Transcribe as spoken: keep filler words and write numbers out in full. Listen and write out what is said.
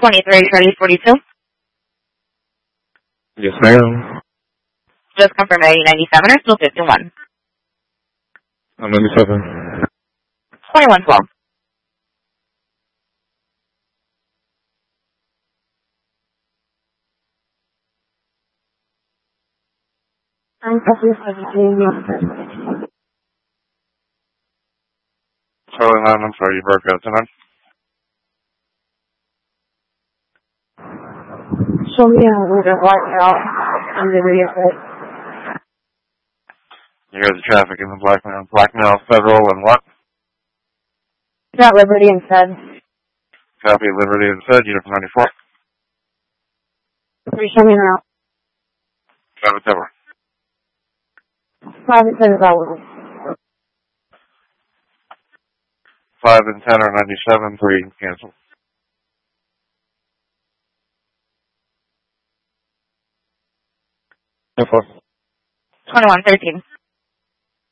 twenty-three, Charlie forty-two. Yes, ma'am. Just confirm A ninety-seven or still fifty-one? I'm ninety-seven. twenty-one twelve. I'm seventeen. Charlie nine, I'm sorry, you broke out tonight. Show me how to just light out and then read it. You heard the traffic in the Blackmail, Blackmail Federal and what? Got Liberty instead. Copy Liberty instead, Unit ninety-four. Can you show me now? Got it over. Five and ten is all. Five and ten are ninety-seven, three cancel. No four. twenty-one thirteen.